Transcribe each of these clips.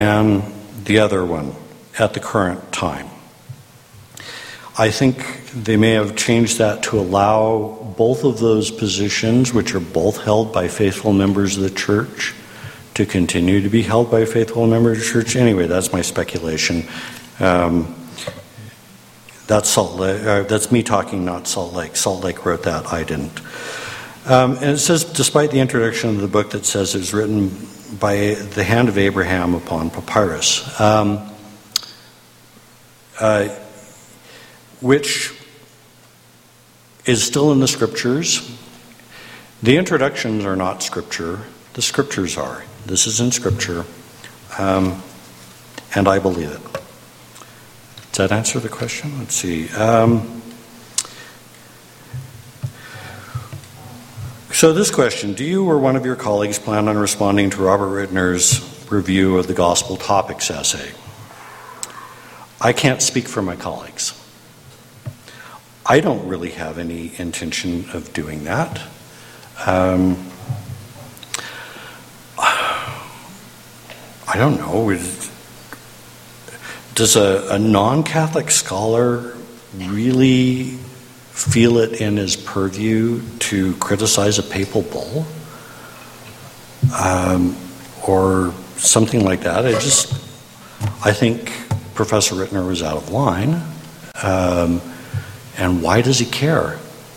and the other one at the current time. I think they may have changed that to allow both of those positions, which are both held by faithful members of the church, to continue to be held by faithful members of the church. Anyway, that's my speculation. That's Salt Lake. That's me talking, not Salt Lake. Salt Lake wrote that. I didn't. And it says, despite the introduction of the book that says it was written by the hand of Abraham upon papyrus, which is still in the scriptures. The introductions are not scripture. The scriptures are. This is in scripture. And I believe it. Does that answer the question? Let's see. So this question, do you or one of your colleagues plan on responding to Robert Rittner's review of the Gospel Topics essay? I can't speak for my colleagues. I don't really have any intention of doing that. I don't know. Does a non-Catholic scholar really feel it in his purview to criticize a papal bull? Or something like that? I think Professor Rittner was out of line. And why does he care?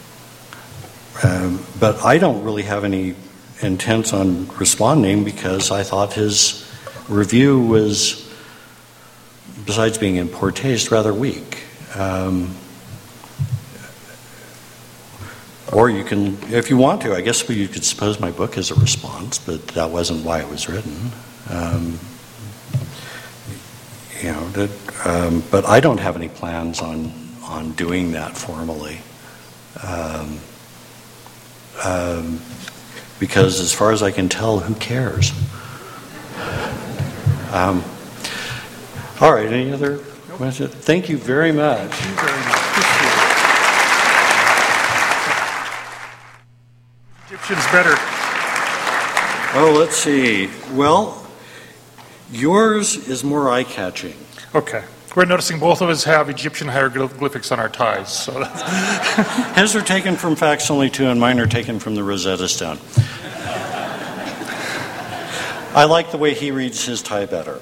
But I don't really have any intent on responding because I thought his review was, besides being in poor taste, rather weak. Or you can, if you want to, I guess you could suppose my book is a response, but that wasn't why it was written. But I don't have any plans on doing that formally. Because as far as I can tell, who cares? All right, any other questions? Thank you very much. Thank you very much. Egyptian's better. Oh, let's see. Well, yours is more eye-catching. Okay. We're noticing both of us have Egyptian hieroglyphics on our ties. So His are taken from Facsimile 2 and mine are taken from the Rosetta Stone. I like the way he reads his tie better.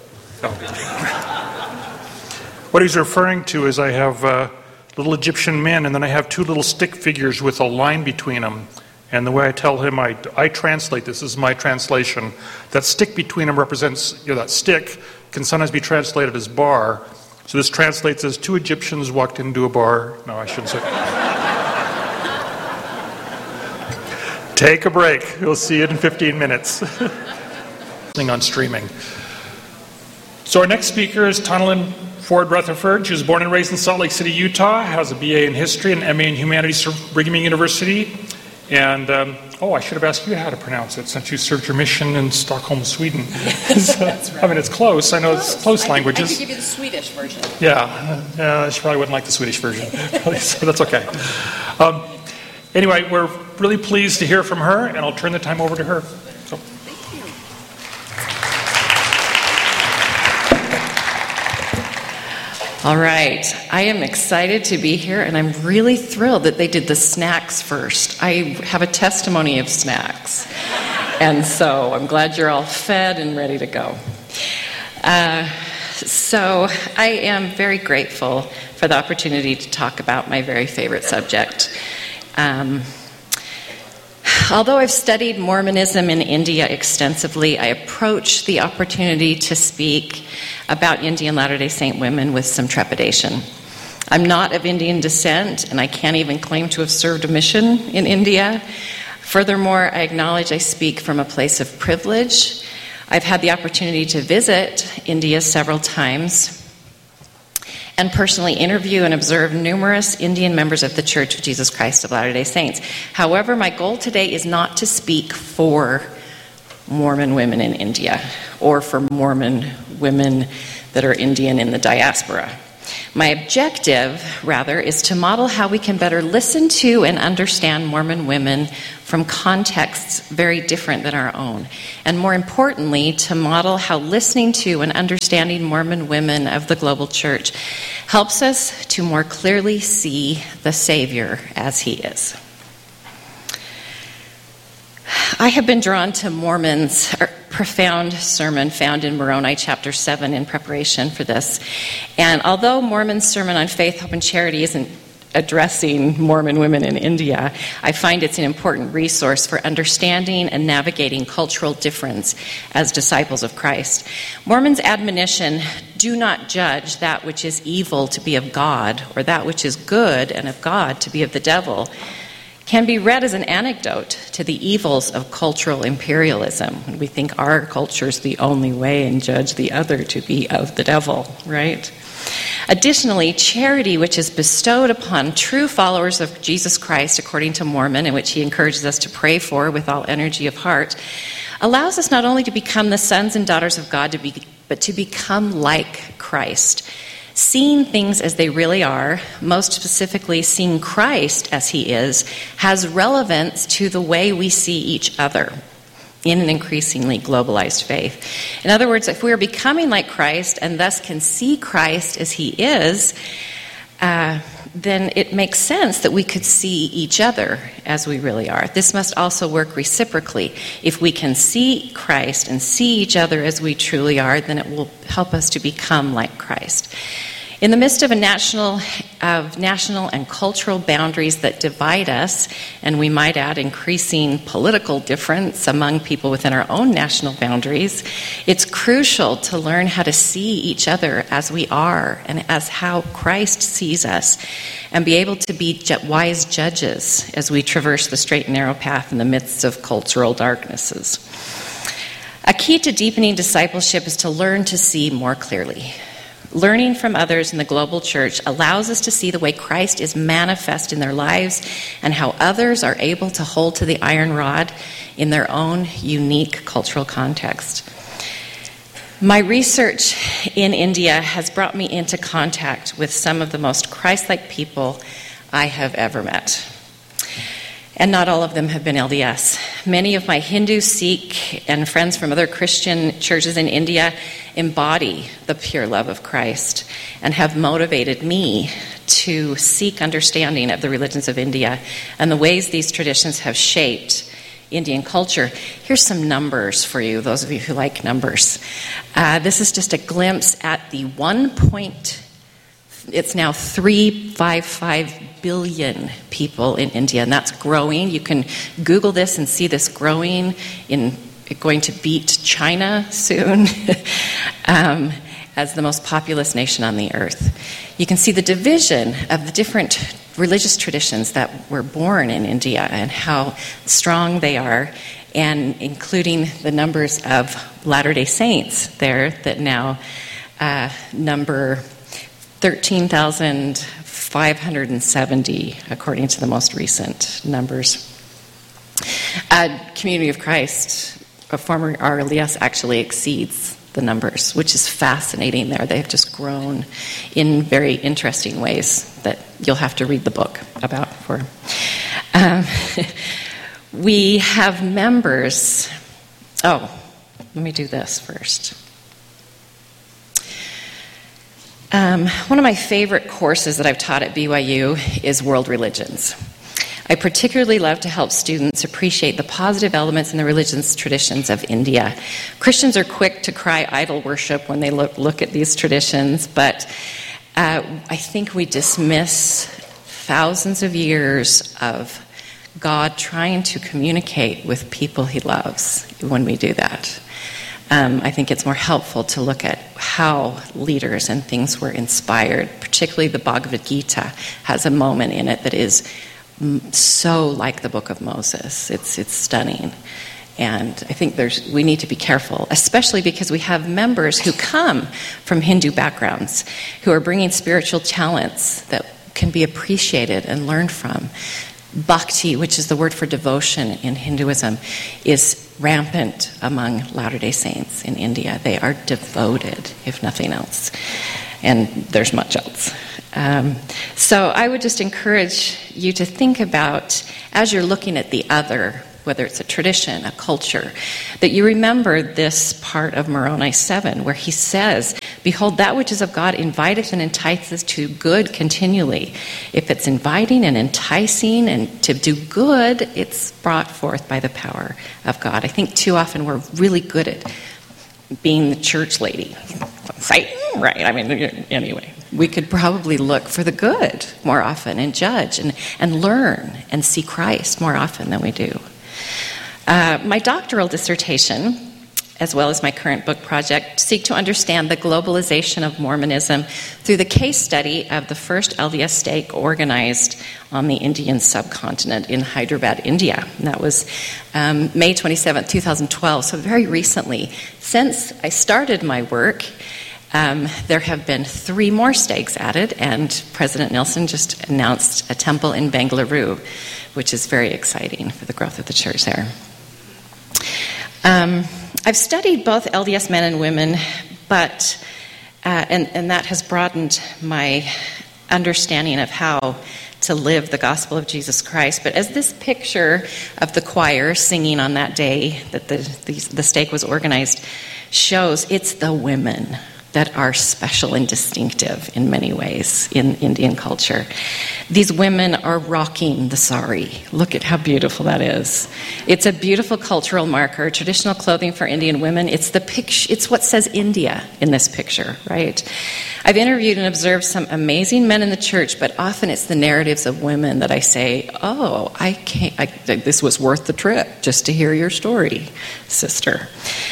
What he's referring to is I have little Egyptian men, and then I have two little stick figures with a line between them. And the way I tell him, I translate, this is my translation, that stick between them represents, that stick can sometimes be translated as bar. So this translates as two Egyptians walked into a bar. No, I shouldn't say. Take a break. We'll see it in 15 minutes. On streaming. So our next speaker is Tonalyn Ford Rutherford. She was born and raised in Salt Lake City, Utah, has a BA in History and MA in Humanities from Brigham Young University. And, I should have asked you how to pronounce it since you served your mission in Stockholm, Sweden. So, right. I mean, it's close. I know it's close languages. I could give you the Swedish version. Yeah, she probably wouldn't like the Swedish version. So that's okay. Anyway, we're really pleased to hear from her, and I'll turn the time over to her. So. All right. I am excited to be here, and I'm really thrilled that they did the snacks first. I have a testimony of snacks. And so I'm glad you're all fed and ready to go. So I am very grateful for the opportunity to talk about my very favorite subject. Although I've studied Mormonism in India extensively, I approach the opportunity to speak about Indian Latter-day Saint women with some trepidation. I'm not of Indian descent, and I can't even claim to have served a mission in India. Furthermore, I acknowledge I speak from a place of privilege. I've had the opportunity to visit India several times and personally interview and observe numerous Indian members of the Church of Jesus Christ of Latter-day Saints. However, my goal today is not to speak for Mormon women in India or for Mormon women that are Indian in the diaspora. My objective, rather, is to model how we can better listen to and understand Mormon women from contexts very different than our own. And more importantly, to model how listening to and understanding Mormon women of the global church helps us to more clearly see the Savior as he is. I have been drawn to Mormon's profound sermon found in Moroni chapter 7 in preparation for this. And although Mormon's sermon on faith, hope, and charity isn't addressing Mormon women in India, I find it's an important resource for understanding and navigating cultural difference as disciples of Christ. Mormon's admonition, do not judge that which is evil to be of God, or that which is good and of God to be of the devil, can be read as an anecdote to the evils of cultural imperialism. We think our culture is the only way and judge the other to be of the devil, right? Additionally, charity, which is bestowed upon true followers of Jesus Christ, according to Mormon, and which he encourages us to pray for with all energy of heart, allows us not only to become the sons and daughters of God, but to become like Christ. Seeing things as they really are, most specifically seeing Christ as he is, has relevance to the way we see each other in an increasingly globalized faith. In other words, if we are becoming like Christ and thus can see Christ as he is, then it makes sense that we could see each other as we really are. This must also work reciprocally. If we can see Christ and see each other as we truly are, then it will help us to become like Christ. In the midst of national and cultural boundaries that divide us, and we might add increasing political difference among people within our own national boundaries, it's crucial to learn how to see each other as we are and as how Christ sees us, and be able to be wise judges as we traverse the straight and narrow path in the midst of cultural darknesses. A key to deepening discipleship is to learn to see more clearly. Learning from others in the global church allows us to see the way Christ is manifest in their lives and how others are able to hold to the iron rod in their own unique cultural context. My research in India has brought me into contact with some of the most Christ-like people I have ever met. And not all of them have been LDS. Many of my Hindu, Sikh, and friends from other Christian churches in India embody the pure love of Christ and have motivated me to seek understanding of the religions of India and the ways these traditions have shaped Indian culture. Here's some numbers for you, those of you who like numbers. This is just a glimpse at the it's now 355 billion people in India, and that's growing. You can Google this and see this growing, going to beat China soon as the most populous nation on the earth. You can see the division of the different religious traditions that were born in India and how strong they are, and including the numbers of Latter-day Saints there that now number 13,570, according to the most recent numbers. Community of Christ, a former RLDS, actually exceeds the numbers, which is fascinating there. They've just grown in very interesting ways that you'll have to read the book about. We have members. Oh, let me do this first. One of my favorite courses that I've taught at BYU is World Religions. I particularly love to help students appreciate the positive elements in the religions traditions of India. Christians are quick to cry idol worship when they look at these traditions, but I think we dismiss thousands of years of God trying to communicate with people he loves when we do that. I think it's more helpful to look at how leaders and things were inspired. Particularly the Bhagavad Gita has a moment in it that is so like the Book of Moses. It's stunning. And I think we need to be careful, especially because we have members who come from Hindu backgrounds who are bringing spiritual talents that can be appreciated and learned from. Bhakti, which is the word for devotion in Hinduism, is rampant among Latter-day Saints in India. They are devoted, if nothing else. and there's much else. So I would just encourage you to think about, as you're looking at the other, whether it's a tradition, a culture, that you remember this part of Moroni 7, where he says, "Behold, that which is of God inviteth and enticeth to good continually." If it's inviting and enticing and to do good, it's brought forth by the power of God. I think too often we're really good at being the church lady. Satan, right? I mean, anyway, we could probably look for the good more often and judge and learn and see Christ more often than we do. My doctoral dissertation, as well as my current book project, seek to understand the globalization of Mormonism through the case study of the first LDS stake organized on the Indian subcontinent in Hyderabad, India. And that was May 27, 2012, so very recently. Since I started my work, there have been 3 more stakes added, and President Nelson just announced a temple in Bengaluru, which is very exciting for the growth of the church there. I've studied both LDS men and women, but and that has broadened my understanding of how to live the gospel of Jesus Christ. But as this picture of the choir singing on that day that the stake was organized shows, it's the women that are special and distinctive in many ways in Indian culture. These women are rocking the sari. Look at how beautiful that is. It's a beautiful cultural marker, traditional clothing for Indian women. It's what says India in this picture, right? I've interviewed and observed some amazing men in the church, but often it's the narratives of women that I say, oh, this was worth the trip just to hear your story, sister.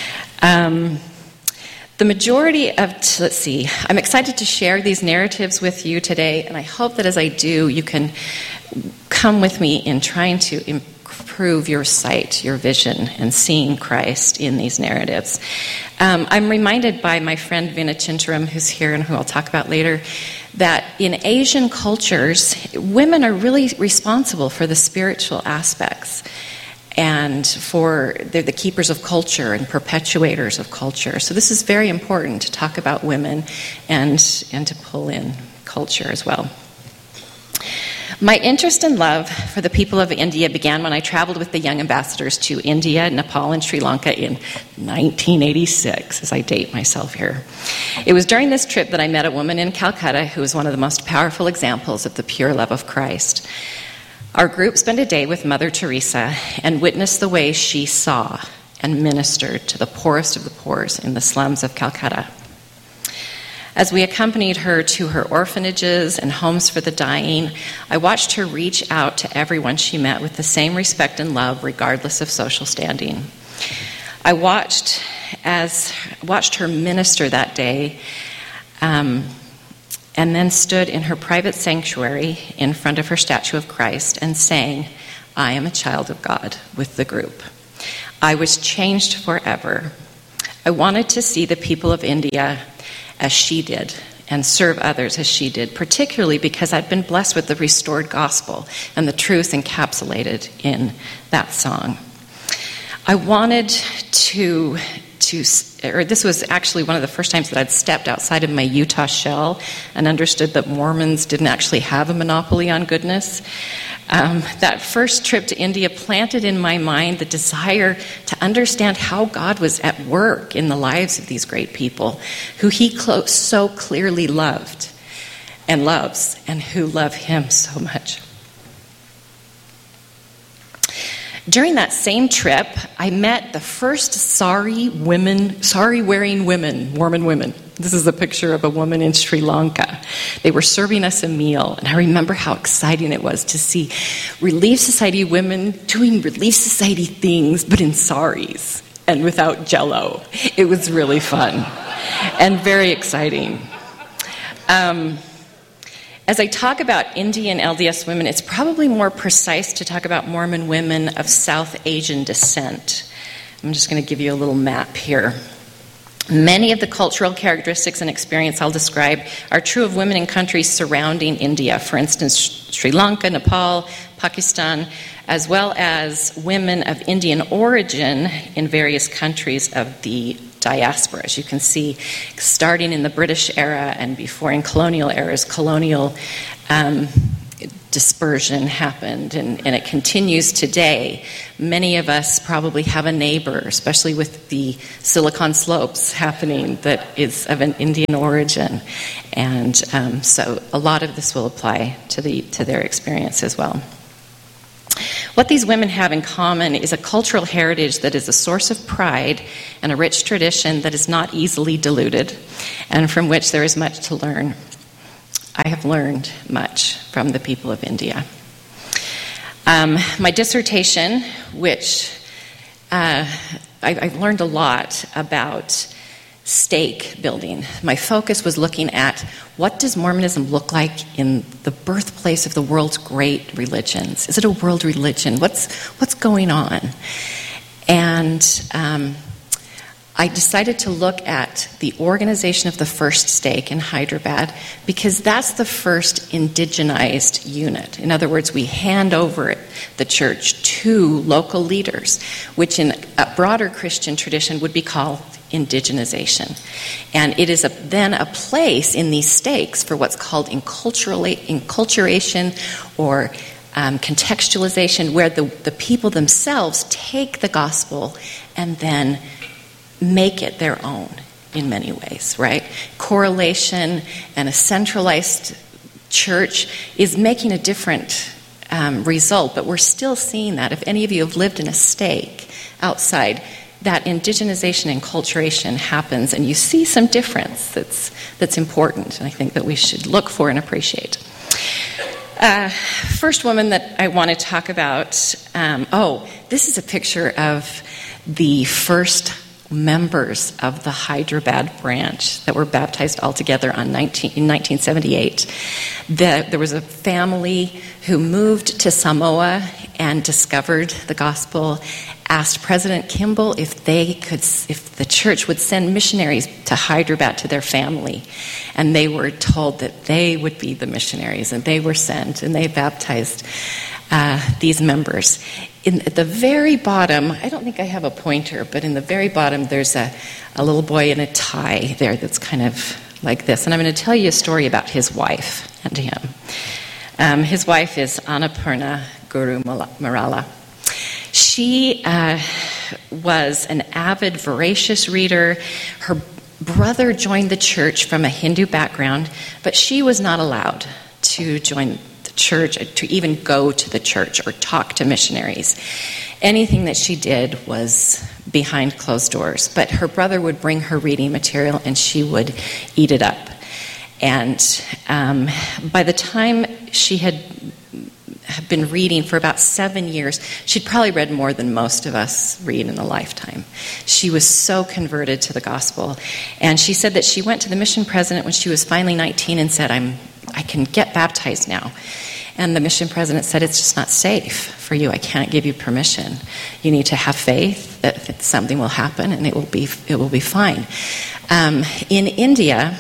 The majority of, I'm excited to share these narratives with you today, and I hope that as I do, you can come with me in trying to improve your sight, your vision, and seeing Christ in these narratives. I'm reminded by my friend Vina Chintaram, who's here and who I'll talk about later, that in Asian cultures, women are really responsible for the spiritual aspects. And they're the keepers of culture and perpetuators of culture. So this is very important to talk about women and to pull in culture as well. My interest and love for the people of India began when I traveled with the young ambassadors to India, Nepal, and Sri Lanka in 1986, as I date myself here. It was during this trip that I met a woman in Calcutta who was one of the most powerful examples of the pure love of Christ. Our group spent a day with Mother Teresa and witnessed the way she saw and ministered to the poorest of the poor in the slums of Calcutta. As we accompanied her to her orphanages and homes for the dying, I watched her reach out to everyone she met with the same respect and love, regardless of social standing. I watched her minister that day, and then stood in her private sanctuary in front of her statue of Christ and sang, "I am a child of God," with the group. I was changed forever. I wanted to see the people of India as she did and serve others as she did, particularly because I'd been blessed with the restored gospel and the truth encapsulated in that song. I wanted this was actually one of the first times that I'd stepped outside of my Utah shell and understood that Mormons didn't actually have a monopoly on goodness. That first trip to India planted in my mind the desire to understand how God was at work in the lives of these great people who he so clearly loved and loves, and who love him so much. During that same trip, I met the first sari-wearing women, Mormon women. This is a picture of a woman in Sri Lanka. They were serving us a meal, and I remember how exciting it was to see Relief Society women doing Relief Society things, but in saris and without jello. It was really fun and very exciting. As I talk about Indian LDS women, it's probably more precise to talk about Mormon women of South Asian descent. I'm just going to give you a little map here. Many of the cultural characteristics and experience I'll describe are true of women in countries surrounding India, for instance, Sri Lanka, Nepal, Pakistan, as well as women of Indian origin in various countries of the diaspora. As you can see, starting in the British era and before in colonial eras, colonial dispersion happened, and it continues today. Many of us probably have a neighbor, especially with the Silicon Slopes happening, that is of an Indian origin, and so a lot of this will apply to their experience as well. What these women have in common is a cultural heritage that is a source of pride and a rich tradition that is not easily diluted, and from which there is much to learn. I have learned much from the people of India. My dissertation, which I've learned a lot about stake building. My focus was looking at what does Mormonism look like in the birthplace of the world's great religions? Is it a world religion? What's going on? And I decided to look at the organization of the first stake in Hyderabad because that's the first indigenized unit. In other words, we hand over the church to local leaders, which in a broader Christian tradition would be called indigenization. And it is then a place in these stakes for what's called enculturation or contextualization, where the people themselves take the gospel and then make it their own in many ways, right? Correlation and a centralized church is making a different result, but we're still seeing that. If any of you have lived in a stake outside, that indigenization and enculturation happens, and you see some difference that's important, and I think that we should look for and appreciate. First woman that I want to talk about, this is a picture of the first members of the Hyderabad branch that were baptized all together in 1978. There was a family who moved to Samoa and discovered the gospel, asked President Kimball if the church would send missionaries to Hyderabad to their family, and they were told that they would be the missionaries, and they were sent, and they baptized these members. At the very bottom, I don't think I have a pointer, but in the very bottom there's a little boy in a tie there that's kind of like this. And I'm going to tell you a story about his wife and him. His wife is Annapurna Guru Marala. She was an avid, voracious reader. Her brother joined the church from a Hindu background, but she was not allowed to join church, to even go to the church or talk to missionaries. Anything that she did was behind closed doors. But her brother would bring her reading material and she would eat it up. And by the time she had been reading for about 7 years, she'd probably read more than most of us read in a lifetime. She was so converted to the gospel. And she said that she went to the mission president when she was finally 19 and said, I can get baptized now. And the mission president said, it's just not safe for you. I can't give you permission. You need to have faith that something will happen and it will be fine. In India,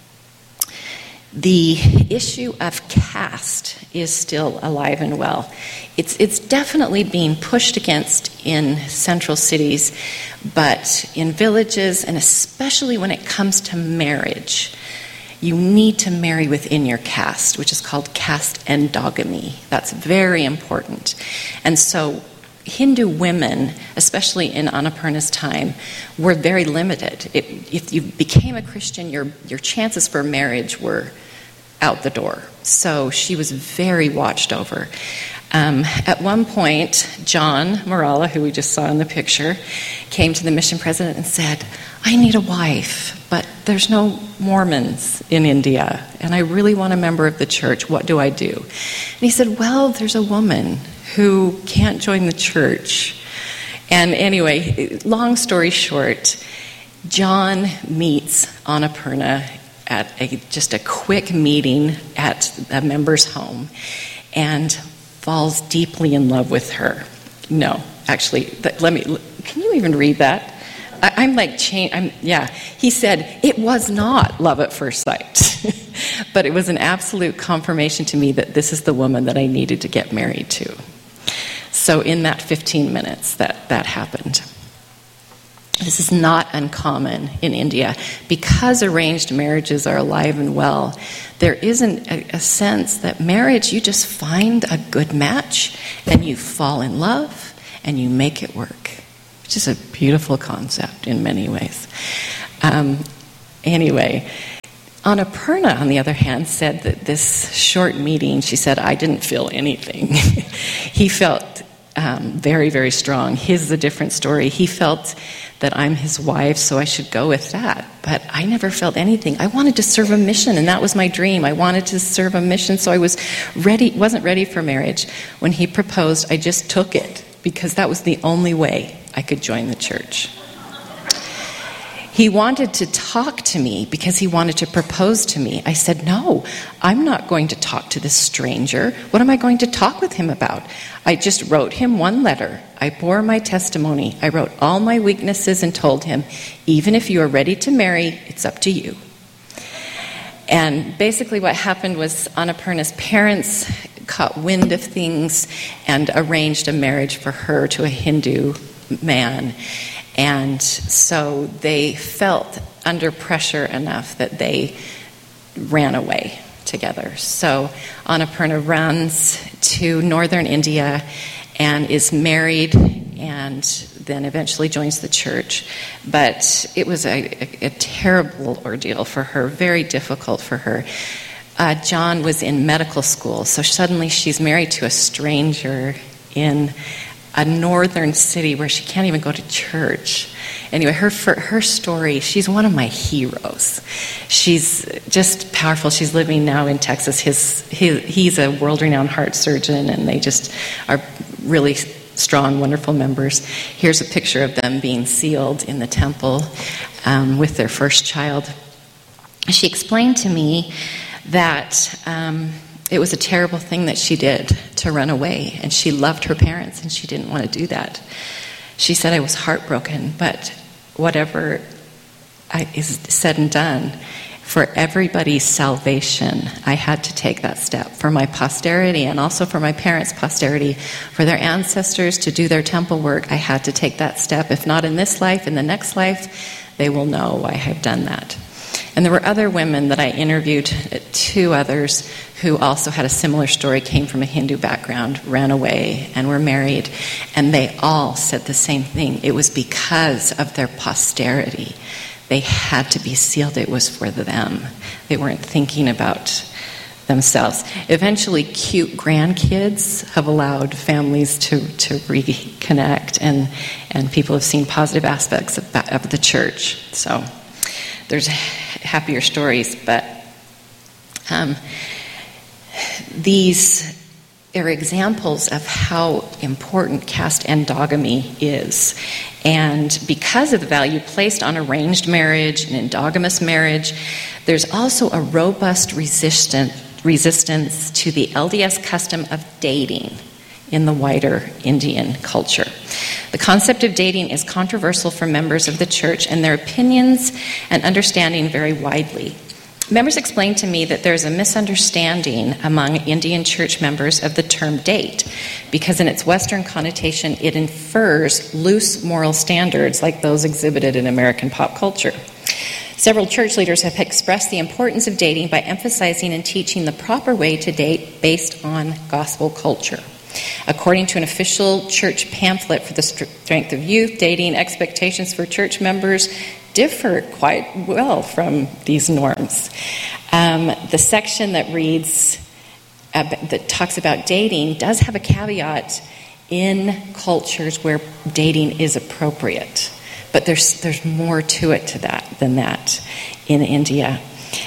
the issue of caste is still alive and well. It's definitely being pushed against in central cities, but in villages, and especially when it comes to marriage, you need to marry within your caste, which is called caste endogamy. That's very important. And so Hindu women, especially in Annapurna's time, were very limited. If you became a Christian, your chances for marriage were out the door. So she was very watched over. At one point, John Marala, who we just saw in the picture, came to the mission president and said, I need a wife, but there's no Mormons in India, and I really want a member of the church. What do I do? And he said, well, there's a woman who can't join the church. And anyway, long story short, John meets Annapurna at just a quick meeting at a member's home and falls deeply in love with her. No, actually, can you even read that? I'm like, He said, it was not love at first sight, but it was an absolute confirmation to me that this is the woman that I needed to get married to. So in that 15 minutes, that happened. This is not uncommon in India. Because arranged marriages are alive and well, there isn't a sense that marriage, you just find a good match and you fall in love and you make it work, which is a beautiful concept in many ways. Anyway, Annapurna, on the other hand, said that this short meeting, she said, I didn't feel anything. He felt very, very strong. His a different story. He felt that I'm his wife, so I should go with that. But I never felt anything. I wanted to serve a mission, and that was my dream. I wanted to serve a mission, so I wasn't ready for marriage. When he proposed, I just took it, because that was the only way I could join the church. He wanted to talk to me because he wanted to propose to me. I said, no, I'm not going to talk to this stranger. What am I going to talk with him about? I just wrote him one letter. I bore my testimony. I wrote all my weaknesses and told him, even if you are ready to marry, it's up to you. And basically what happened was Annapurna's parents caught wind of things and arranged a marriage for her to a Hindu man. And so they felt under pressure enough that they ran away together. So Annapurna runs to northern India and is married and then eventually joins the church. But it was a terrible ordeal for her, very difficult for her. John was in medical school, so suddenly she's married to a stranger in a northern city where she can't even go to church. Anyway, her story, she's one of my heroes. She's just powerful. She's living now in Texas. He's a world-renowned heart surgeon, and they just are really strong, wonderful members. Here's a picture of them being sealed in the temple with their first child. She explained to me that it was a terrible thing that she did to run away, and she loved her parents, and she didn't want to do that. She said, I was heartbroken, but whatever is said and done, for everybody's salvation, I had to take that step. For my posterity, and also for my parents' posterity, for their ancestors to do their temple work, I had to take that step. If not in this life, in the next life, they will know I have done that. And there were other women that I interviewed, 2 others, who also had a similar story, came from a Hindu background, ran away, and were married. And they all said the same thing. It was because of their posterity. They had to be sealed. It was for them. They weren't thinking about themselves. Eventually, cute grandkids have allowed families to reconnect, and people have seen positive aspects of the church. So there's happier stories, but these are examples of how important caste endogamy is. And because of the value placed on arranged marriage and endogamous marriage, there's also a robust resistance to the LDS custom of dating in the wider Indian culture. The concept of dating is controversial for members of the church, and their opinions and understanding vary widely. Members explained to me that there's a misunderstanding among Indian church members of the term date, because in its Western connotation, it infers loose moral standards like those exhibited in American pop culture. Several church leaders have expressed the importance of dating by emphasizing and teaching the proper way to date based on gospel culture. According to an official church pamphlet for the Strength of Youth, dating expectations for church members differ quite well from these norms. The section that reads, that talks about dating, does have a caveat in cultures where dating is appropriate. But there's more to it than that in India.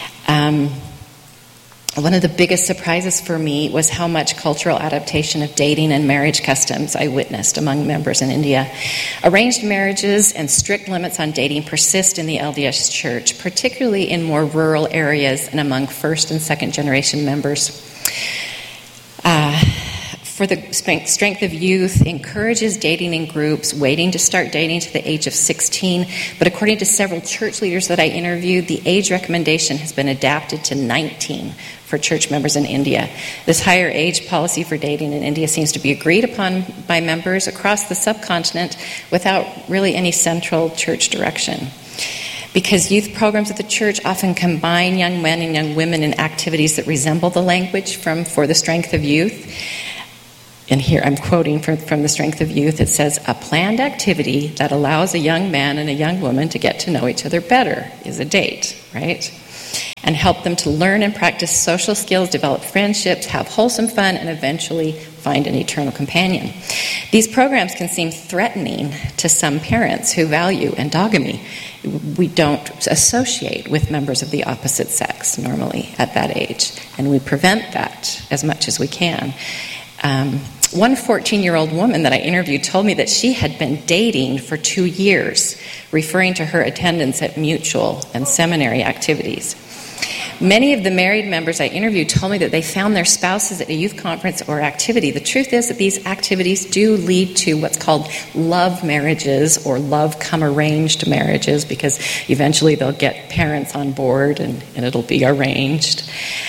One of the biggest surprises for me was how much cultural adaptation of dating and marriage customs I witnessed among members in India. Arranged marriages and strict limits on dating persist in the LDS Church, particularly in more rural areas and among first and second generation members. for the Strength of Youth encourages dating in groups, waiting to start dating to the age of 16. But according to several church leaders that I interviewed, the age recommendation has been adapted to 19 for church members in India. This higher age policy for dating in India seems to be agreed upon by members across the subcontinent without really any central church direction. Because youth programs at the church often combine young men and young women in activities that resemble the language from For the Strength of Youth. And here I'm quoting from the Strength of Youth. It says, "A planned activity that allows a young man and a young woman to get to know each other better is a date," right? "And help them to learn and practice social skills, develop friendships, have wholesome fun, and eventually find an eternal companion." These programs can seem threatening to some parents who value endogamy. We don't associate with members of the opposite sex normally at that age, and we prevent that as much as we can. One 14-year-old woman that I interviewed told me that she had been dating for 2 years, referring to her attendance at mutual and seminary activities. Many of the married members I interviewed told me that they found their spouses at a youth conference or activity. The truth is that these activities do lead to what's called love marriages or love-come-arranged marriages, because eventually they'll get parents on board and it'll be arranged.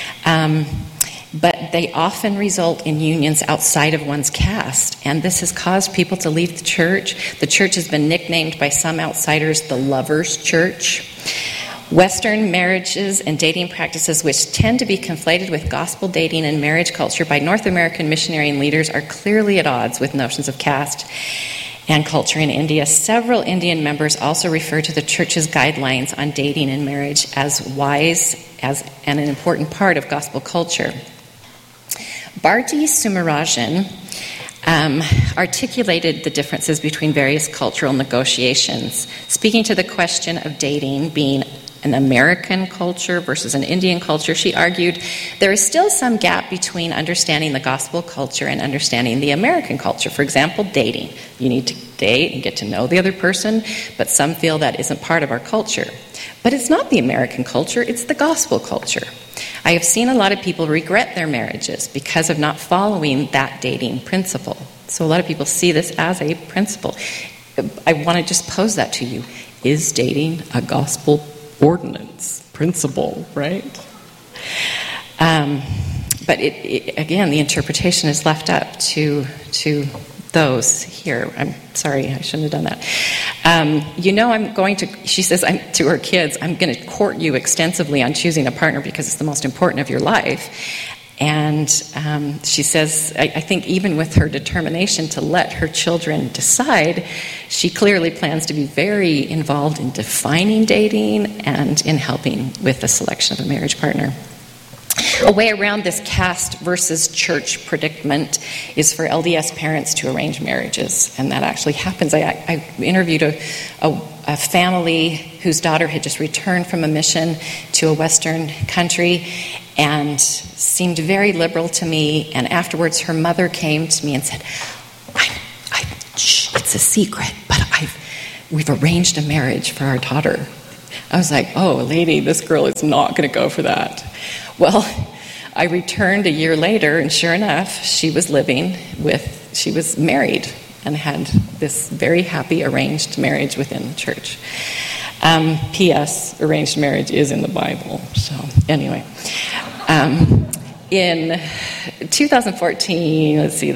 But they often result in unions outside of one's caste, and this has caused people to leave the church. The church has been nicknamed by some outsiders the Lovers' Church. Western marriages and dating practices, which tend to be conflated with gospel dating and marriage culture by North American missionary and leaders, are clearly at odds with notions of caste and culture in India. Several Indian members also refer to the church's guidelines on dating and marriage as wise and an important part of gospel culture. Bharti Sumarajan articulated the differences between various cultural negotiations, speaking to the question of dating being an American culture versus an Indian culture. She argued there is still some gap between understanding the gospel culture and understanding the American culture. For example, dating. You need to date and get to know the other person, but some feel that isn't part of our culture. But it's not the American culture, it's the gospel culture. I have seen a lot of people regret their marriages because of not following that dating principle. So a lot of people see this as a principle. I want to just pose that to you. Is dating a gospel ordinance, principle, right? But again, the interpretation is left up to those here. I'm sorry, I shouldn't have done that. She says to her kids, I'm going to court you extensively on choosing a partner because it's the most important of your life. And she says, I think even with her determination to let her children decide, she clearly plans to be very involved in defining dating and in helping with the selection of a marriage partner. A way around this caste versus church predicament is for LDS parents to arrange marriages, and that actually happens. I interviewed a family whose daughter had just returned from a mission to a Western country and seemed very liberal to me, and afterwards her mother came to me and said, shh, it's a secret, but we've arranged a marriage for our daughter. I was like, oh, lady, this girl is not going to go for that. Well, I returned a year later, and sure enough, she was married and had this very happy arranged marriage within the church. P.S. Arranged marriage is in the Bible. So anyway, in 2014,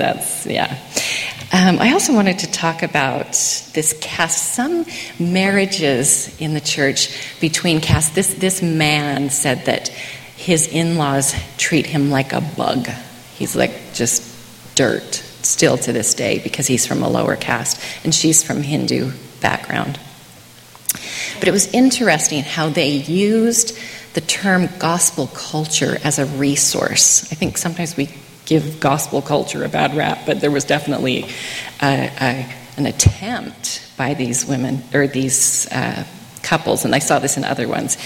I also wanted to talk about this caste. Some marriages in the church between castes. This man said that his in-laws treat him like a bug. He's like just dirt still to this day because he's from a lower caste and she's from Hindu background. But it was interesting how they used the term gospel culture as a resource. I think sometimes we give gospel culture a bad rap, but there was definitely an attempt by these women or these couples, and I saw this in other ones,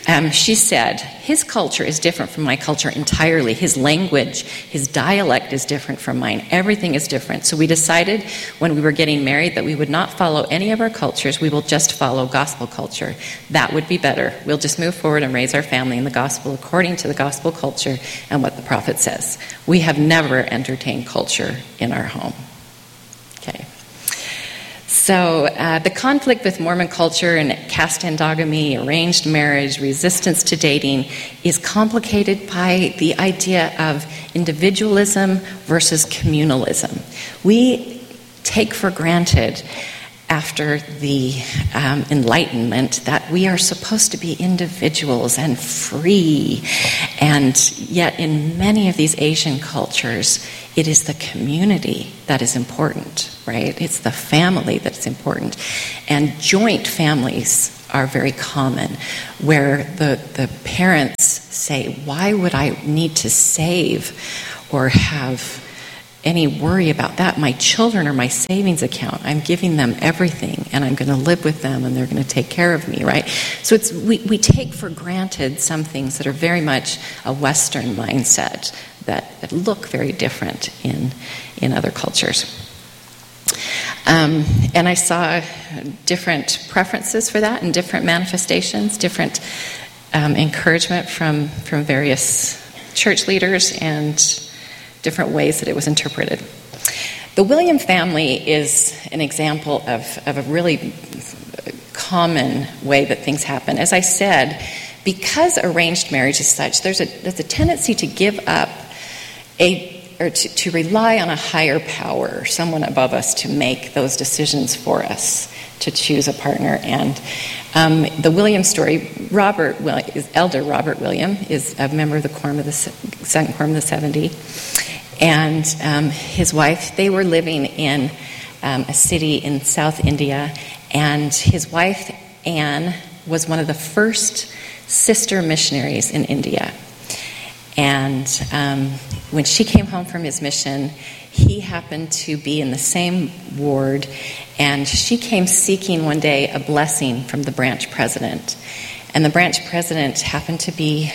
She said, his culture is different from my culture entirely. His language, his dialect is different from mine. Everything is different. So we decided when we were getting married that we would not follow any of our cultures. We will just follow gospel culture. That would be better. We'll just move forward and raise our family in the gospel according to the gospel culture and what the prophet says. We have never entertained culture in our home. Okay. So the conflict with Mormon culture and caste endogamy, arranged marriage, resistance to dating is complicated by the idea of individualism versus communalism. We take for granted after the Enlightenment that we are supposed to be individuals and free, and yet in many of these Asian cultures, it is the community that is important, right? It's the family that's important. And joint families are very common, where the parents say, why would I need to save or have any worry about that? My children are my savings account. I'm giving them everything, and I'm going to live with them, and they're going to take care of me, right? So we take for granted some things that are very much a Western mindset that look very different in other cultures. And I saw different preferences for that and different manifestations, different encouragement from various church leaders and different ways that it was interpreted. The William family is an example of a really common way that things happen. As I said, because arranged marriage is such, there's a tendency to give up to rely on a higher power, someone above us, to make those decisions for us, to choose a partner. And the William story, Elder Robert William is a member of the Quorum of the Second Quorum of the 70, and his wife, they were living in a city in South India, and his wife, Anne, was one of the first sister missionaries in India. And when she came home from his mission, he happened to be in the same ward, and she came seeking one day a blessing from the branch president. And the branch president happened to be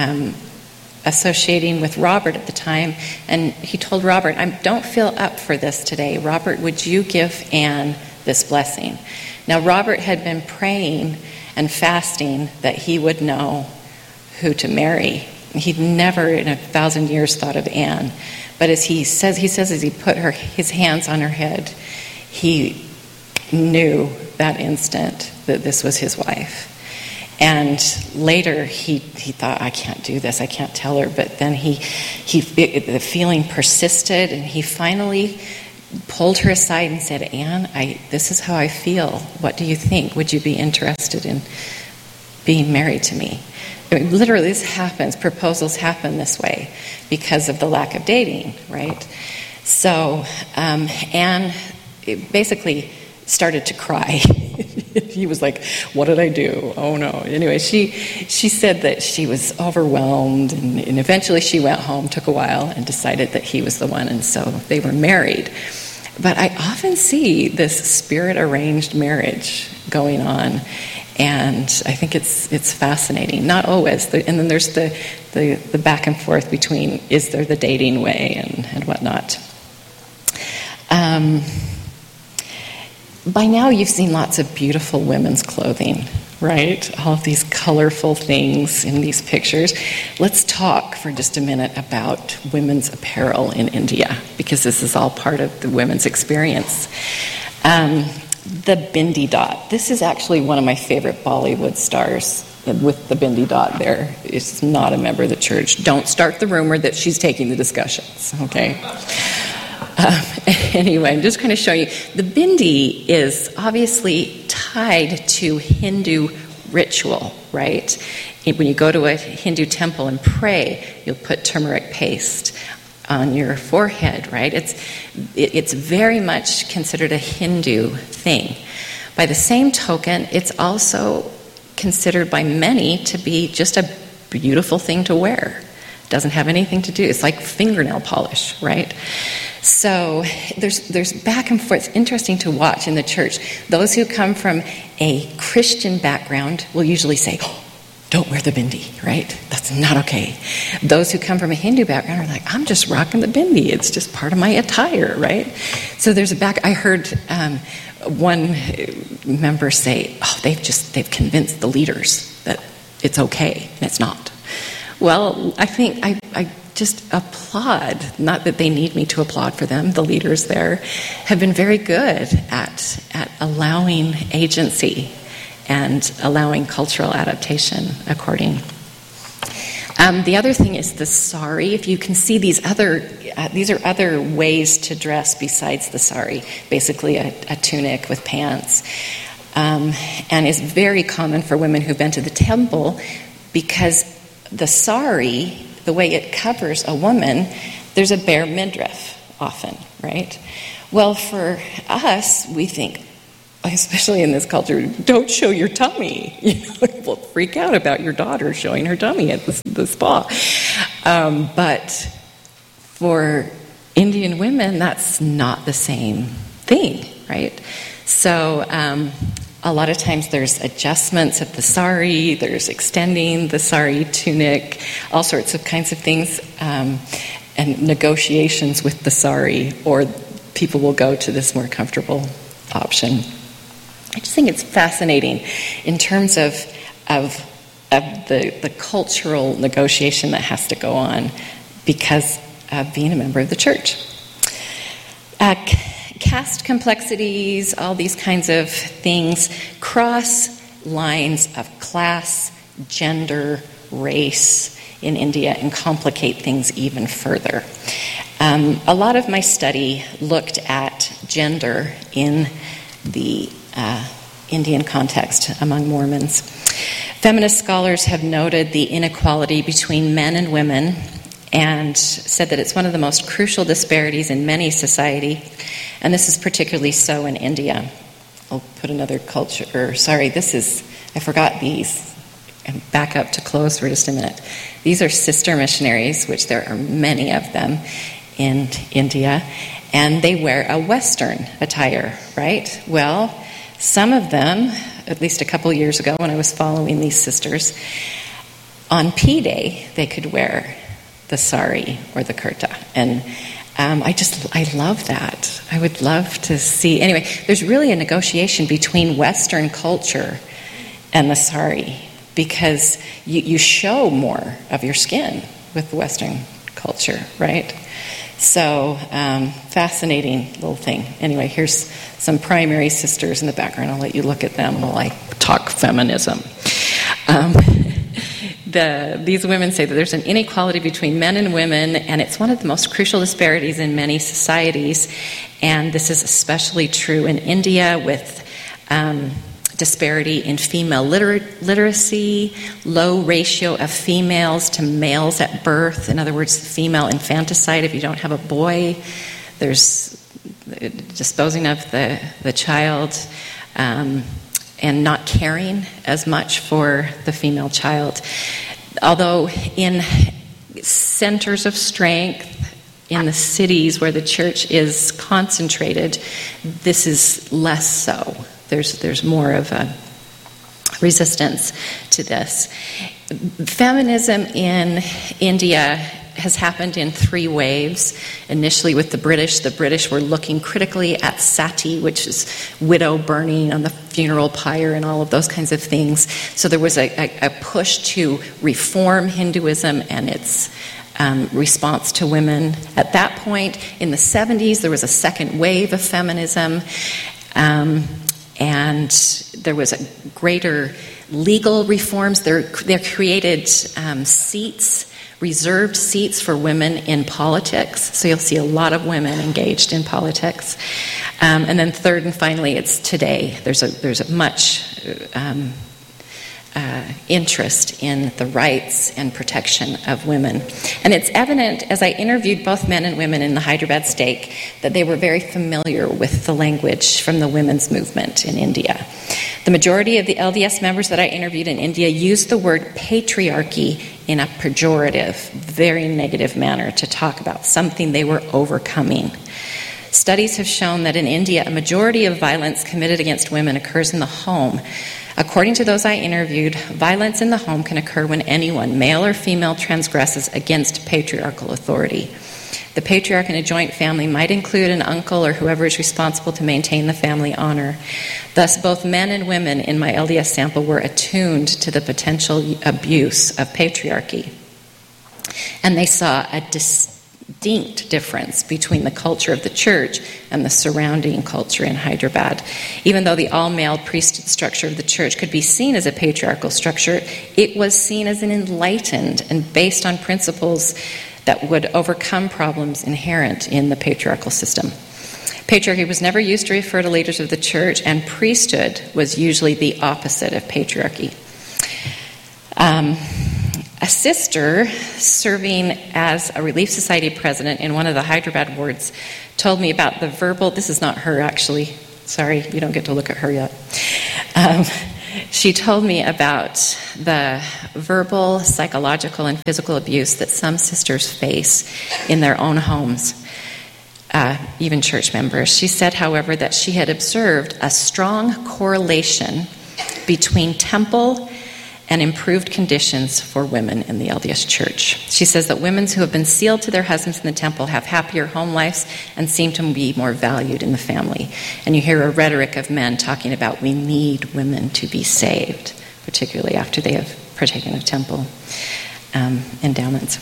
associating with Robert at the time, and he told Robert, I don't feel up for this today. Robert, would you give Anne this blessing? Now, Robert had been praying and fasting that he would know who to marry. He'd never in 1,000 years thought of Anne. But as he says as he put his hands on her head, he knew that instant that this was his wife. And later he thought, I can't do this, I can't tell her. But then the feeling persisted, and he finally pulled her aside and said, Anne, this is how I feel. What do you think? Would you be interested in being married to me? I mean, literally, this happens. Proposals happen this way because of the lack of dating, right? So Anne basically started to cry. He was like, what did I do? Oh, no. Anyway, she said that she was overwhelmed, and eventually she went home, took a while, and decided that he was the one, and so they were married. But I often see this spirit-arranged marriage going on, and I think it's fascinating. Not always. And then there's the back and forth between, is there the dating way and whatnot. By now you've seen lots of beautiful women's clothing, right? All of these colorful things in these pictures. Let's talk for just a minute about women's apparel in India, because this is all part of the women's experience. The bindi dot. This is actually one of my favorite Bollywood stars with the bindi dot there. Is not a member of the church. Don't start the rumor that she's taking the discussions, okay? Anyway, I'm just going to show you. The bindi is obviously tied to Hindu ritual, right? When you go to a Hindu temple and pray, you'll put turmeric paste on your forehead, right? It's very much considered a Hindu thing. By the same token, it's also considered by many to be just a beautiful thing to wear. It doesn't have anything to do. It's like fingernail polish, right? So there's back and forth. It's interesting to watch in the church. Those who come from a Christian background will usually say, oh, don't wear the bindi, right? That's not okay. Those who come from a Hindu background are like, I'm just rocking the bindi. It's just part of my attire, right? So there's I heard one member say, they've convinced the leaders that it's okay, and it's not. Well, I think I just applaud, not that they need me to applaud for them, the leaders there have been very good at allowing agency and allowing cultural adaptation according. The other thing is the sari. If you can see these are other ways to dress besides the sari, basically a tunic with pants, and is very common for women who've been to the temple because the sari, the way it covers a woman, there's a bare midriff often, right? Well, for us, we think, especially in this culture, don't show your tummy. People freak out about your daughter showing her tummy at the spa. But for Indian women, that's not the same thing, right? So a lot of times there's adjustments of the sari, there's extending the sari tunic, all sorts of kinds of things, and negotiations with the sari, or people will go to this more comfortable option. I just think it's fascinating in terms of the cultural negotiation that has to go on because of being a member of the church. Caste complexities, all these kinds of things, cross lines of class, gender, race in India and complicate things even further. A lot of my study looked at gender in the Indian context among Mormons. Feminist scholars have noted the inequality between men and women and said that it's one of the most crucial disparities in many society, and this is particularly so in India. I'll put another I forgot these. And back up to close for just a minute. These are sister missionaries, which there are many of them in India, and they wear a Western attire, right? Well, some of them, at least a couple years ago when I was following these sisters, on P-Day they could wear the sari or the kurta. And I love that. I would love to see. Anyway, there's really a negotiation between Western culture and the sari because you show more of your skin with the Western culture, right? So, fascinating little thing. Anyway, here's some primary sisters in the background. I'll let you look at them while I talk feminism. These women say that there's an inequality between men and women, and it's one of the most crucial disparities in many societies. And this is especially true in India with disparity in female literacy, low ratio of females to males at birth. In other words, female infanticide. If you don't have a boy, there's disposing of the child and not caring as much for the female child. Although in centers of strength, in the cities where the church is concentrated, this is less so. There's more of a resistance to this. Feminism in India has happened in 3 waves. Initially with the British. The British were looking critically at sati, which is widow burning on the funeral pyre and all of those kinds of things. So there was a push to reform Hinduism and its response to women. At that point, in the 70s, there was a second wave of feminism. And there was a greater legal reforms. They created seats, reserved seats for women in politics. So you'll see a lot of women engaged in politics. And then third and finally, it's today. There's a much interest in the rights and protection of women. And it's evident as I interviewed both men and women in the Hyderabad stake that they were very familiar with the language from the women's movement in India. The majority of the LDS members that I interviewed in India used the word patriarchy in a pejorative, very negative manner to talk about something they were overcoming. Studies have shown that in India, a majority of violence committed against women occurs in the home. According to those I interviewed, violence in the home can occur when anyone, male or female, transgresses against patriarchal authority. The patriarch in a joint family might include an uncle or whoever is responsible to maintain the family honor. Thus, both men and women in my LDS sample were attuned to the potential abuse of patriarchy. And they saw a distinct difference between the culture of the church and the surrounding culture in Hyderabad. Even though the all-male priesthood structure of the church could be seen as a patriarchal structure, it was seen as an enlightened and based on principles that would overcome problems inherent in the patriarchal system. Patriarchy was never used to refer to leaders of the church, and priesthood was usually the opposite of patriarchy. A sister serving as a Relief Society president in one of the Hyderabad wards told me about the verbal, this is not her actually, sorry, you don't get to look at her yet. She told me about the verbal, psychological, and physical abuse that some sisters face in their own homes, even church members. She said, however, that she had observed a strong correlation between temple and improved conditions for women in the LDS Church. She says that women who have been sealed to their husbands in the temple have happier home lives and seem to be more valued in the family. And you hear a rhetoric of men talking about we need women to be saved, particularly after they have partaken of temple endowments.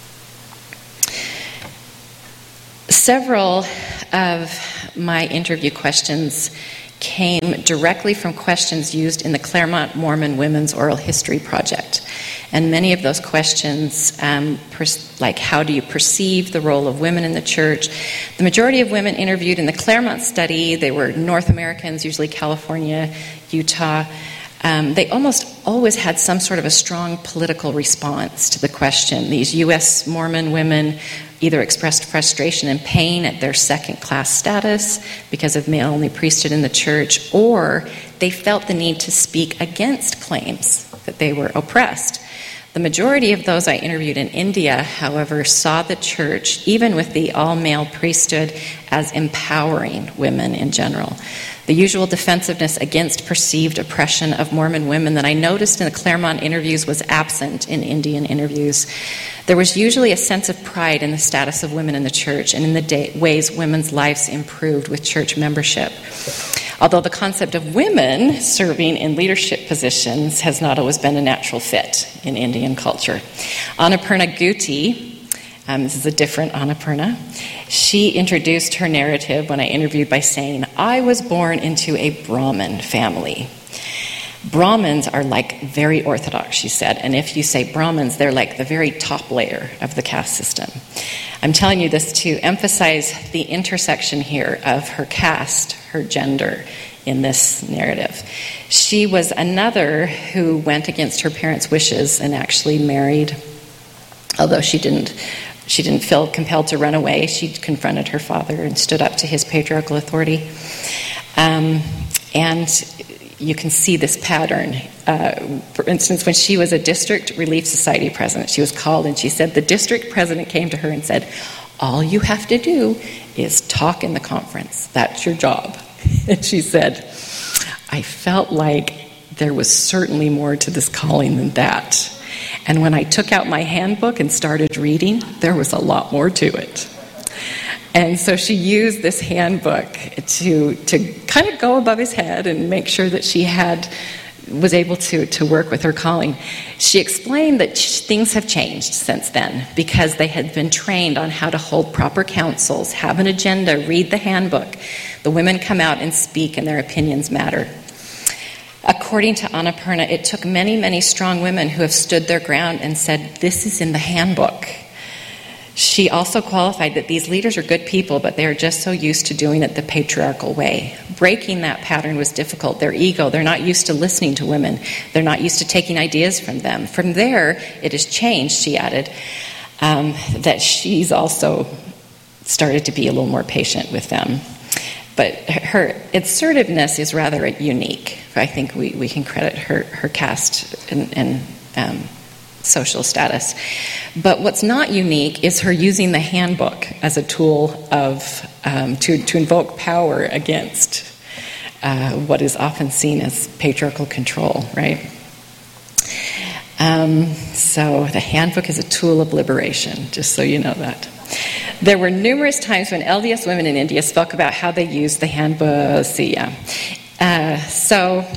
Several of my interview questions came directly from questions used in the Claremont Mormon Women's Oral History Project. And many of those questions, like how do you perceive the role of women in the church? The majority of women interviewed in the Claremont study, they were North Americans, usually California, Utah. They almost always had some sort of a strong political response to the question. These U.S. Mormon women either expressed frustration and pain at their second-class status because of male-only priesthood in the church, or they felt the need to speak against claims that they were oppressed. The majority of those I interviewed in India, however, saw the church, even with the all-male priesthood, as empowering women in general. The usual defensiveness against perceived oppression of Mormon women that I noticed in the Claremont interviews was absent in Indian interviews. There was usually a sense of pride in the status of women in the church and in the ways women's lives improved with church membership. Although the concept of women serving in leadership positions has not always been a natural fit in Indian culture. Annapurna Guti, this is a different Annapurna, she introduced her narrative when I interviewed by saying, I was born into a Brahmin family. Brahmins are like very orthodox, she said, and if you say Brahmins, they're like the very top layer of the caste system. I'm telling you this to emphasize the intersection here of her caste, her gender in this narrative. She was another who went against her parents' wishes and actually married, although she didn't feel compelled to run away. She confronted her father and stood up to his patriarchal authority. And you can see this pattern. For instance, when she was a district Relief Society president, she was called and she said, the district president came to her and said, all you have to do is talk in the conference. That's your job. And she said, I felt like there was certainly more to this calling than that. And when I took out my handbook and started reading, there was a lot more to it. And so she used this handbook to kind of go above his head and make sure that she was able to work with her calling. She explained that things have changed since then because they had been trained on how to hold proper councils, have an agenda, read the handbook. The women come out and speak and their opinions matter. According to Annapurna, it took many, many strong women who have stood their ground and said, this is in the handbook. She also qualified that these leaders are good people, but they are just so used to doing it the patriarchal way. Breaking that pattern was difficult. Their ego, they're not used to listening to women. They're not used to taking ideas from them. From there, it has changed, she added, that she's also started to be a little more patient with them. But her assertiveness is rather unique. I think we can credit her caste and social status. But what's not unique is her using the handbook as a tool of to invoke power against what is often seen as patriarchal control, right? So the handbook is a tool of liberation, just so you know that. There were numerous times when LDS women in India spoke about how they used the handbook. So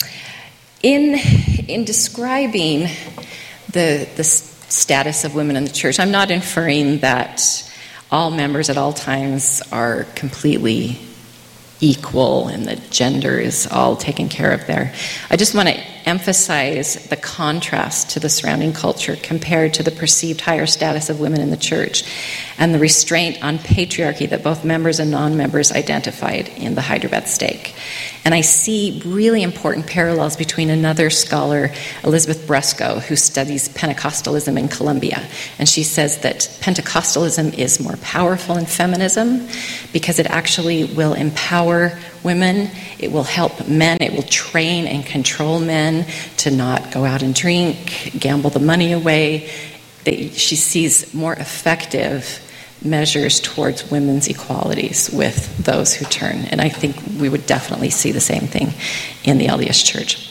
in describing the status of women in the church, I'm not inferring that all members at all times are completely equal and the gender is all taken care of there. I just want to emphasize the contrast to the surrounding culture compared to the perceived higher status of women in the church and the restraint on patriarchy that both members and non-members identified in the Hyderabad stake. And I see really important parallels between another scholar, Elizabeth Bresco, who studies Pentecostalism in Colombia. And she says that Pentecostalism is more powerful than feminism because it actually will empower women, it will help men, it will train and control men to not go out and drink, gamble the money away. She sees more effective measures towards women's equalities with those who turn. And I think we would definitely see the same thing in the LDS Church.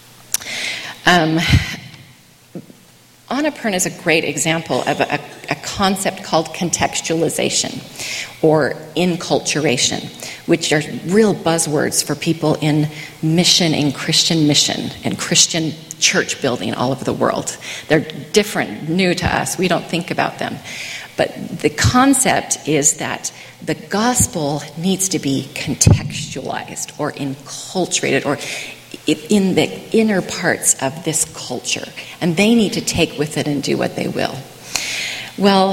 Annapurna is a great example of a concept called contextualization or enculturation, which are real buzzwords for people in mission and Christian church building all over the world. They're different, new to us. We don't think about them. But the concept is that the gospel needs to be contextualized or enculturated or in the inner parts of this culture. And they need to take with it and do what they will. Well,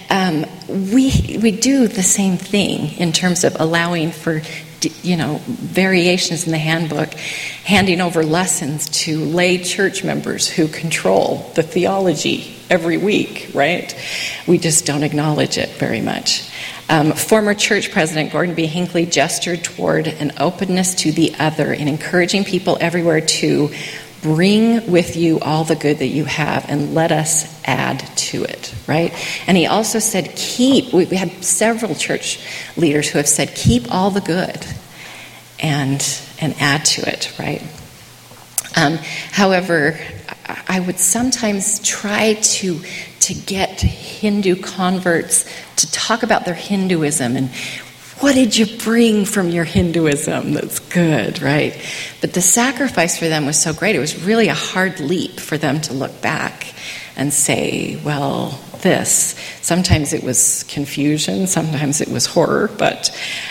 we do the same thing in terms of allowing for variations in the handbook, handing over lessons to lay church members who control the theology every week, right? We just don't acknowledge it very much. Former church president Gordon B. Hinckley gestured toward an openness to the other and encouraging people everywhere to bring with you all the good that you have and let us add to it, right? And he also said, we had several church leaders who have said, keep all the good and add to it, right? However, I would sometimes try to get Hindu converts to talk about their Hinduism and what did you bring from your Hinduism that's good, right? But the sacrifice for them was so great, it was really a hard leap for them to look back and say, well, this. Sometimes it was confusion, sometimes it was horror, but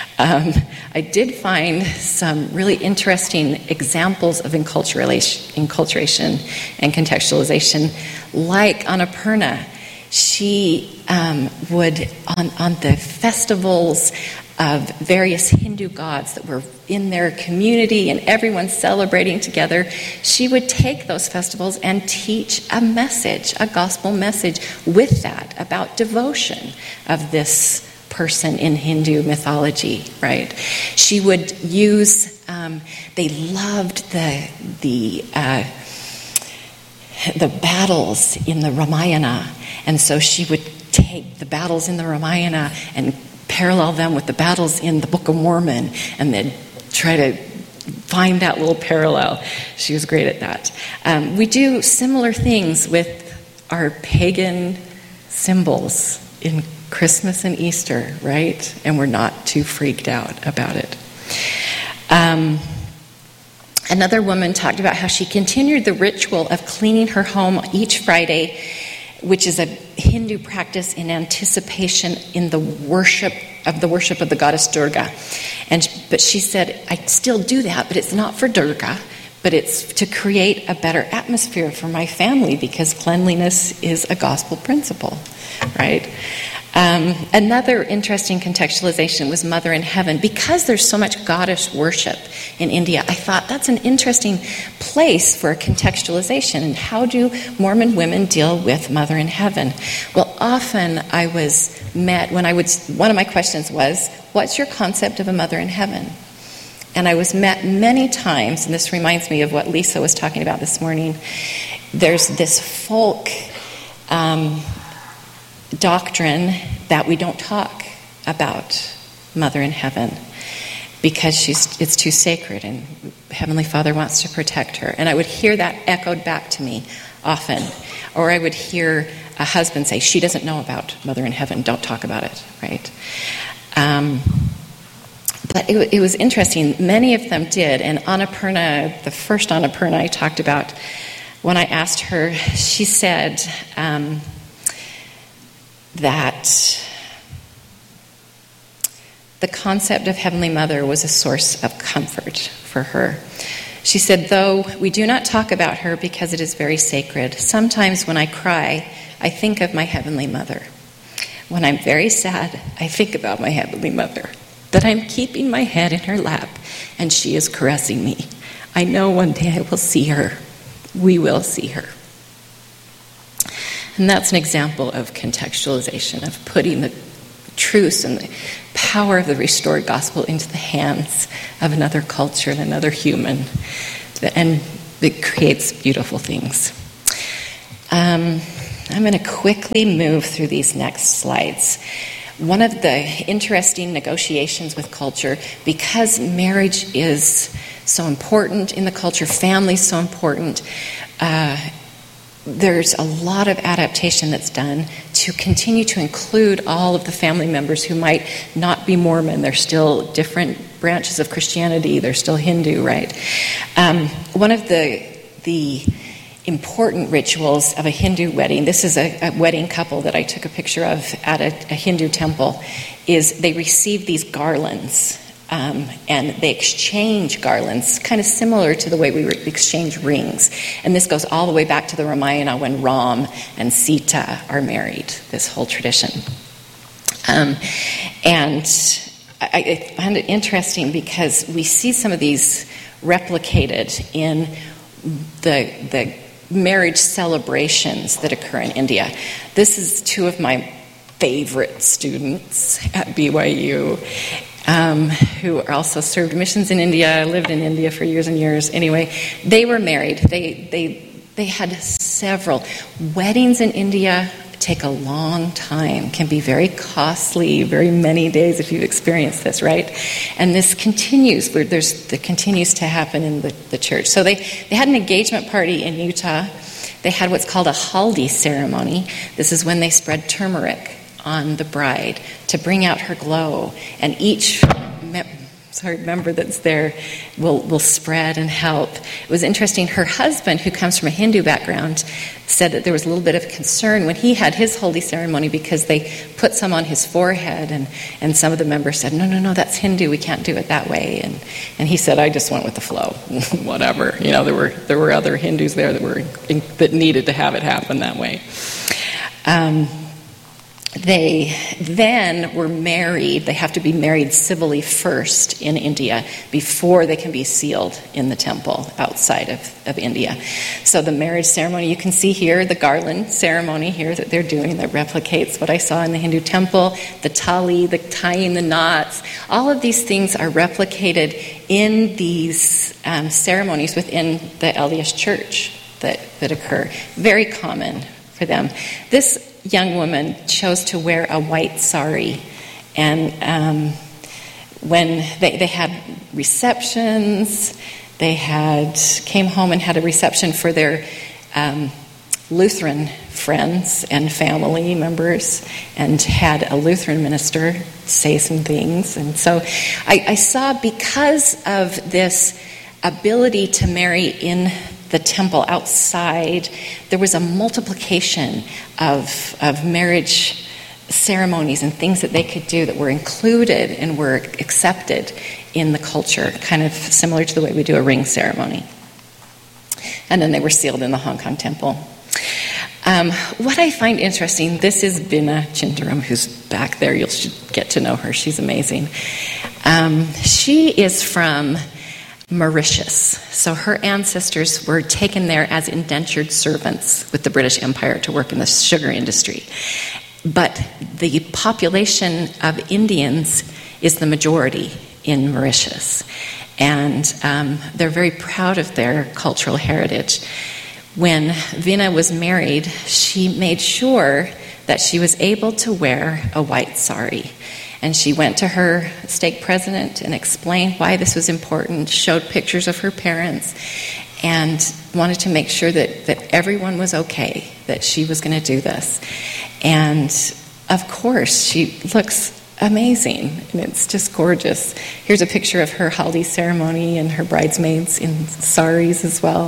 I did find some really interesting examples of enculturation and contextualization, like Annapurna. She would, on the festivals of various Hindu gods that were in their community and everyone celebrating together, she would take those festivals and teach a message, a gospel message with that about devotion of this person in Hindu mythology, right? She would use, they loved the battles in the Ramayana, and so she would take the battles in the Ramayana and parallel them with the battles in the Book of Mormon and then try to find that little parallel. She was great at that. We do similar things with our pagan symbols in Christmas and Easter, right? And we're not too freaked out about it. Another woman talked about how she continued the ritual of cleaning her home each Friday, which is a Hindu practice in anticipation in the worship of the goddess Durga. But she said, I still do that, but it's not for Durga, but it's to create a better atmosphere for my family because cleanliness is a gospel principle, right? Another interesting contextualization was Mother in Heaven. Because there's so much goddess worship in India, I thought that's an interesting place for a contextualization. And how do Mormon women deal with Mother in Heaven? Well, often I was met, one of my questions was, what's your concept of a Mother in Heaven? And I was met many times, and this reminds me of what Lisa was talking about this morning. There's this folk doctrine that we don't talk about Mother in Heaven because it's too sacred and Heavenly Father wants to protect her. And I would hear that echoed back to me often. Or I would hear a husband say, she doesn't know about Mother in Heaven, don't talk about it, right? But it was interesting. Many of them did. And Annapurna, the first Annapurna I talked about, when I asked her, she said that the concept of Heavenly Mother was a source of comfort for her. She said, though we do not talk about her because it is very sacred, sometimes when I cry, I think of my Heavenly Mother. When I'm very sad, I think about my Heavenly Mother, that I'm keeping my head in her lap and she is caressing me. I know one day I will see her. We will see her. And that's an example of contextualization, of putting the truths and the power of the restored gospel into the hands of another culture and another human. And it creates beautiful things. I'm going to quickly move through these next slides. One of the interesting negotiations with culture, because marriage is so important in the culture, family is so important, there's a lot of adaptation that's done to continue to include all of the family members who might not be Mormon. They're still different branches of Christianity. They're still Hindu, right? One of the important rituals of a Hindu wedding, this is a wedding couple that I took a picture of at a Hindu temple, is they receive these garlands. And they exchange garlands, kind of similar to the way we exchange rings. And this goes all the way back to the Ramayana when Ram and Sita are married, this whole tradition. And I find it interesting because we see some of these replicated in the marriage celebrations that occur in India. This is two of my favorite students at BYU. Who also served missions in India, lived in India for years and years. Anyway, they were married. They had several. Weddings in India take a long time, can be very costly, very many days if you've experienced this, right? And this continues. It continues to happen in the church. So they had an engagement party in Utah. They had what's called a haldi ceremony. This is when they spread turmeric on the bride to bring out her glow, and each member that's there will spread and help. It was interesting. Her husband, who comes from a Hindu background, said that there was a little bit of concern when he had his holy ceremony because they put some on his forehead, and some of the members said, no, that's Hindu, we can't do it that way. And he said, I just went with the flow. Whatever. You know, there were other Hindus there that needed to have it happen that way. They then were married. They have to be married civilly first in India before they can be sealed in the temple outside of India. So the marriage ceremony, you can see here the garland ceremony here that they're doing that replicates what I saw in the Hindu temple, the tali, the tying the knots. All of these things are replicated in these ceremonies within the LDS church that occur. Very common for them. This young woman chose to wear a white sari, and when they had receptions, they came home and had a reception for their Lutheran friends and family members, and had a Lutheran minister say some things. And so I saw, because of this ability to marry in the temple outside, there was a multiplication of marriage ceremonies and things that they could do that were included and were accepted in the culture, kind of similar to the way we do a ring ceremony. And then they were sealed in the Hong Kong temple. What I find interesting, this is Bina Chindaram, who's back there. You should get to know her. She's amazing. She is from Mauritius. So her ancestors were taken there as indentured servants with the British Empire to work in the sugar industry. But the population of Indians is the majority in Mauritius. And they're very proud of their cultural heritage. When Vina was married, she made sure that she was able to wear a white sari. And she went to her stake president and explained why this was important, showed pictures of her parents, and wanted to make sure that everyone was okay, that she was going to do this. And of course, she looks amazing, and it's just gorgeous. Here's a picture of her haldi ceremony and her bridesmaids in saris as well.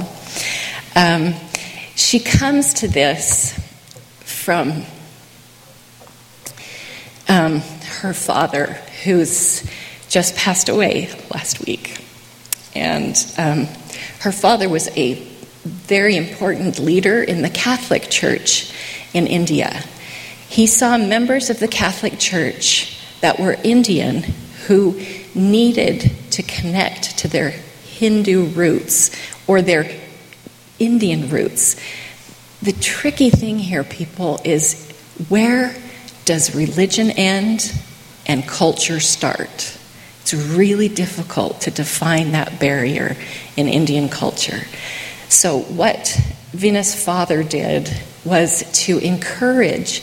She comes to this from her father, who's just passed away last week. And her father was a very important leader in the Catholic Church in India. He saw members of the Catholic Church that were Indian who needed to connect to their Hindu roots or their Indian roots. The tricky thing here, people, is where does religion end and culture start? It's really difficult to define that barrier in Indian culture. So what Vina's father did was to encourage